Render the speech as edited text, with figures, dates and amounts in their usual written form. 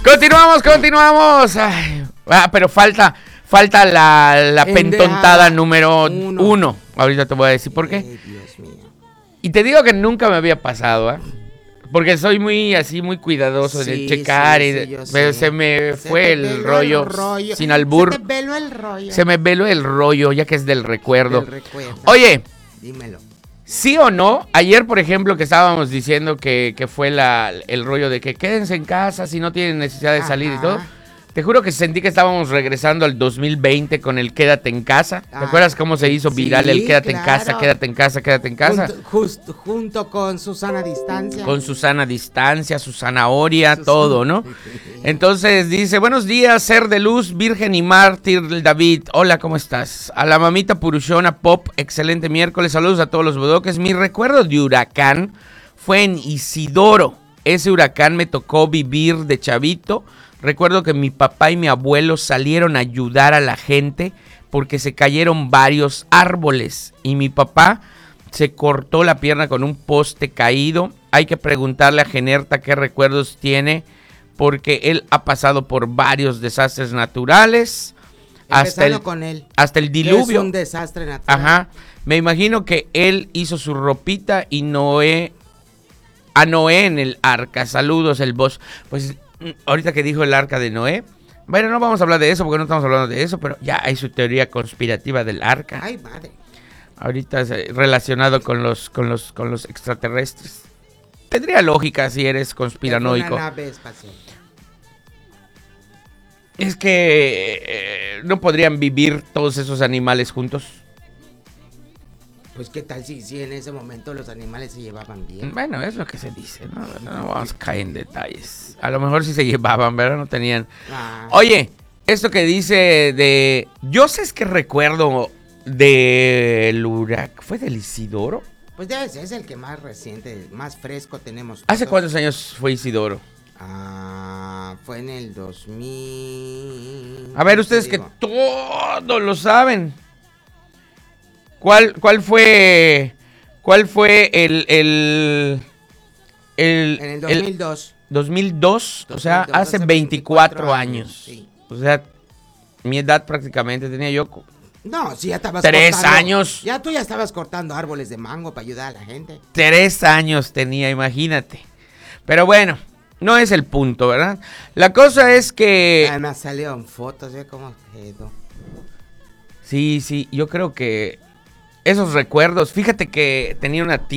Continuamos. Ay, pero falta la pentontada número 1. Ahorita te voy a decir por qué. Ay, Dios mío. Y te digo que nunca me había pasado, ¿eh? Porque soy muy cuidadoso de checar pero se me fue el rollo sin albur. Se te veló el rollo. Se me veló el rollo, ya que es del recuerdo. Oye, dímelo. ¿Sí o no? Ayer, por ejemplo, que estábamos diciendo que fue el rollo de que quédense en casa si no tienen necesidad de salir y todo. Te juro que sentí que estábamos regresando al 2020 con el quédate en casa. ¿Te acuerdas cómo se hizo viral el quédate en casa, quédate en casa, quédate en casa? Junto con Susana Distancia. Con Susana Distancia, su zanahoria, todo, ¿no? Entonces dice, buenos días, ser de luz, virgen y mártir, David. Hola, ¿cómo estás? A la mamita Purushona Pop, excelente miércoles, saludos a todos los bodoques. Mi recuerdo de huracán fue en Isidoro. Ese huracán me tocó vivir de chavito. Recuerdo que mi papá y mi abuelo salieron a ayudar a la gente porque se cayeron varios árboles y mi papá se cortó la pierna con un poste caído. Hay que preguntarle a Generta qué recuerdos tiene porque él ha pasado por varios desastres naturales. Empezando con él. Hasta el diluvio. Es un desastre natural. Ajá. Me imagino que él hizo su ropita y Noé en el arca. Saludos, el boss. Pues ahorita que dijo el arca de Noé, bueno, no vamos a hablar de eso porque no estamos hablando de eso, pero ya hay su teoría conspirativa del arca. Ay, madre. Ahorita relacionado con los extraterrestres. Tendría lógica si eres conspiranoico. Una nave espacial. Es que no podrían vivir todos esos animales juntos. Pues qué tal si en ese momento los animales se llevaban bien. Bueno, es lo que se dice, no vamos a caer en detalles. A lo mejor sí se llevaban, ¿verdad? No tenían. Oye, esto que dice de... Yo sé es que recuerdo del huracán. ¿Fue del Isidoro? Pues debe ser, es el que más reciente, más fresco tenemos. ¿Hace cuántos años fue Isidoro? Fue en el 2000. A ver, ustedes que todo lo saben. ¿Cuál fue el en el 2002. 2002, o sea, hace 24 años. Sí. O sea, mi edad prácticamente tenía yo. No, si ya estabas 3 años. Ya tú ya estabas cortando árboles de mango para ayudar a la gente. 3 años tenía, imagínate. Pero bueno, no es el punto, ¿verdad? La cosa es que... Además salieron fotos de cómo quedó. Sí, yo creo que esos recuerdos, fíjate que tenía una tía